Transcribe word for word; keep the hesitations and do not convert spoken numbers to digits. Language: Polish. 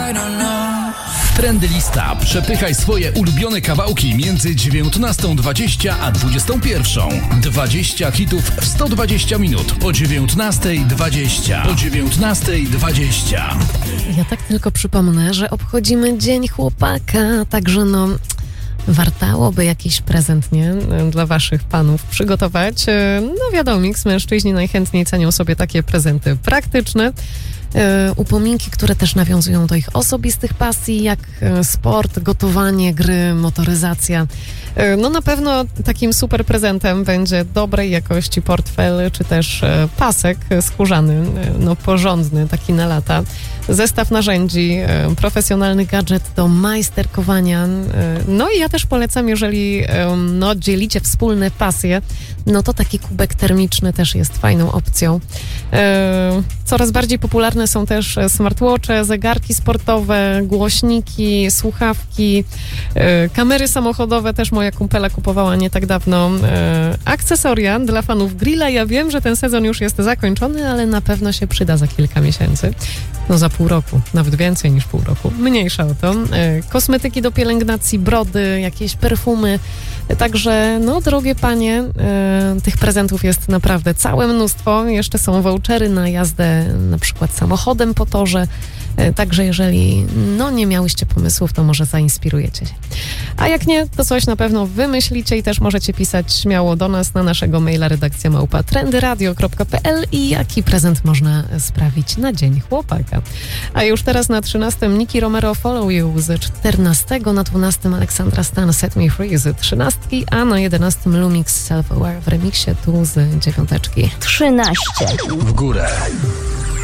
Trendy Lista. Przepychaj swoje ulubione kawałki między dziewiętnastą dwadzieścia a dwudziestą pierwszą. dwadzieścia hitów w sto dwadzieścia minut po dziewiętnastej dwadzieścia. Po dziewiętnastej dwadzieścia. Ja tak tylko przypomnę, że obchodzimy Dzień Chłopaka, także no wartałoby jakiś prezent, nie? Dla waszych panów przygotować. No wiadomo, mężczyźni najchętniej cenią sobie takie prezenty praktyczne. Upominki, które też nawiązują do ich osobistych pasji, jak sport, gotowanie, gry, motoryzacja. No na pewno takim super prezentem będzie dobrej jakości portfel, czy też pasek skórzany, no porządny, taki na lata. Zestaw narzędzi, profesjonalny gadżet do majsterkowania. No i ja też polecam, jeżeli no, dzielicie wspólne pasje, no to taki kubek termiczny też jest fajną opcją. Coraz bardziej popularne są też smartwatche, zegarki sportowe, głośniki, słuchawki, kamery samochodowe, też moja kumpela kupowała nie tak dawno. Akcesoria dla fanów grilla. Ja wiem, że ten sezon już jest zakończony, ale na pewno się przyda za kilka miesięcy. No za pół roku, nawet więcej niż pół roku. Mniejsza o to. Kosmetyki do pielęgnacji brody, jakieś perfumy. Także, no drogie panie, tych prezentów jest naprawdę całe mnóstwo. Jeszcze są vouchery na jazdę na przykład samochodem po torze. Także jeżeli no nie miałyście pomysłów, to może zainspirujecie się. A jak nie, to coś na pewno wymyślicie i też możecie pisać śmiało do nas na naszego maila redakcja małpa trendyradio kropka pe el i jaki prezent można sprawić na Dzień Chłopaka. A już teraz na trzynastym Nicky Romero Follow You, z czternastego na dwunastym Aleksandra Stan Set Me Free z trzynastki, a na jedenastym Lumix Self Aware w remiksie tu z dziewiąteczki. trzynaście. W górę.